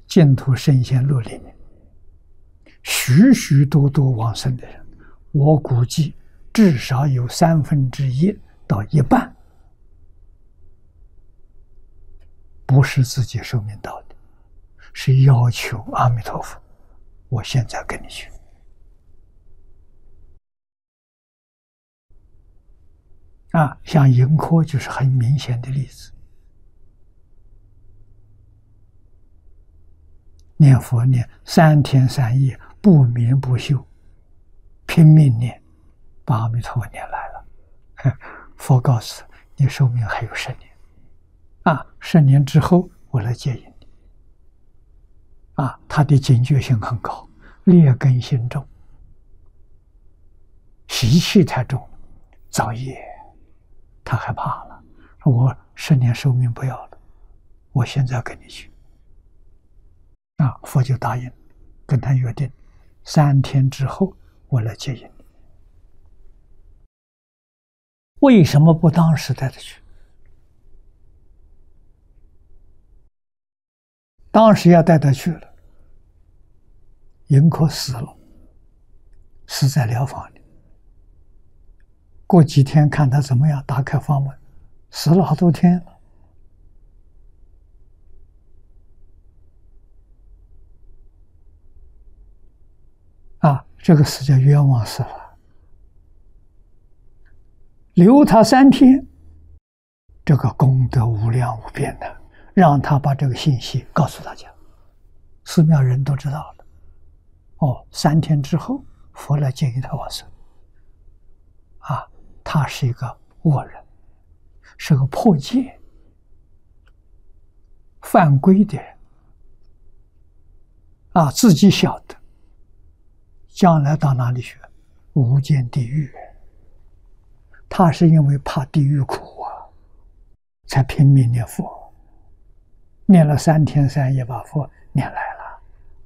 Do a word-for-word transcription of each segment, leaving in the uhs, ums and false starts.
净土圣贤录里面，许许多多往生的人，我估计至少有三分之一到一半，不是自己寿命到的，是要求阿弥陀佛，我现在跟你去。啊，像盈科就是很明显的例子。念佛念三天三夜，不眠不休，拼命念，把阿弥陀佛念来了。佛告诉你，寿命还有十年，啊，十年之后我来接引你。啊，他的警觉性很高，劣根性重，习气太重，造业。他害怕了，说我十年寿命不要了，我现在跟你去。啊，佛就答应，跟他约定，三天之后我来接引你。为什么不当时带他去？当时要带他去了，盈科死了，死在疗房里。过几天看他怎么样，打开房门，死了好多天了。啊，这个死叫冤枉死了。留他三天，这个功德无量无边的，让他把这个信息告诉大家，寺庙人都知道了。哦，三天之后，佛来接引他往生。啊，他是一个恶人，是个破戒、犯规的人。啊，自己晓得，将来到哪里去？无间地狱。他是因为怕地狱苦啊，才拼命念佛，念了三天三夜，把佛念来了。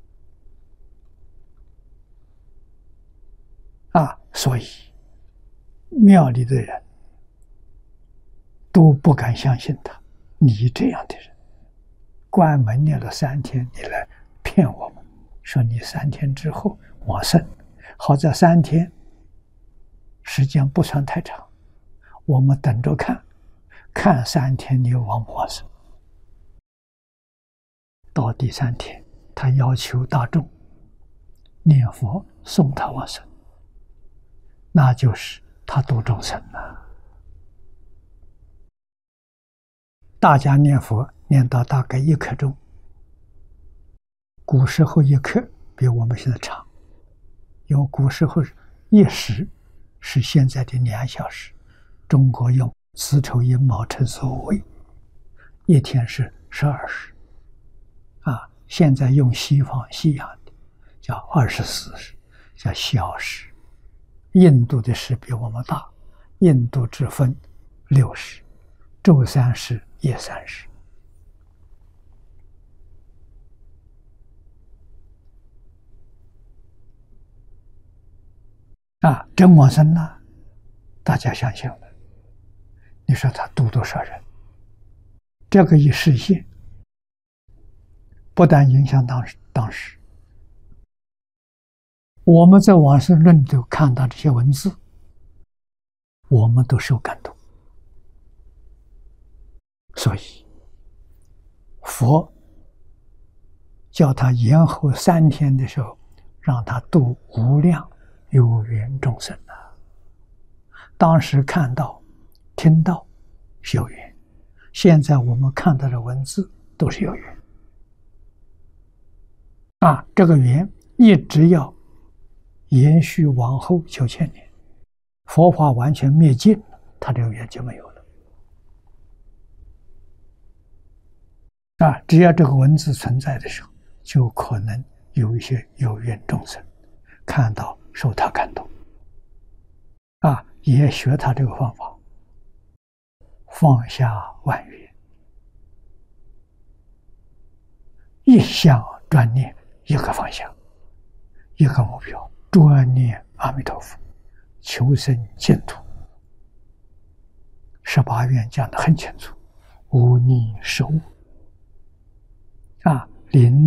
啊，所以庙里的人都不敢相信他，你这样的人，关门念了三天，你来骗我们，说你三天之后往生。好在三天时间不算太长，我们等着看，看三天你往不往生。到第三天，他要求大众念佛送他往生，那就是他度众生了。大家念佛念到大概一刻钟，古时候一刻比我们现在长，因为古时候一时是现在的两小时，中国用子丑寅卯辰巳午未，一天是十二时，啊，现在用西方西洋的叫二十四时，叫小时。印度的时比我们大，印度只分六时，昼三时，夜三时。啊，真往生了，大家相信了。你说他度多少人？这个一实现，不但影响当时当时，我们在往生论都看到这些文字，我们都受感动。所以佛叫他延后三天的时候，让他度无量有缘众生啊。当时看到听到是有缘，现在我们看到的文字都是有缘啊，这个缘一直要延续往后九千年，佛法完全灭尽了，他这个缘就没有了啊。只要这个文字存在的时候，就可能有一些有缘众生看到受他感动啊，也学他这个方法，放下万缘，一向专念一个方向，一个目标，专念阿弥陀佛，求生净土。十八愿讲得很清楚，无逆守悟啊，临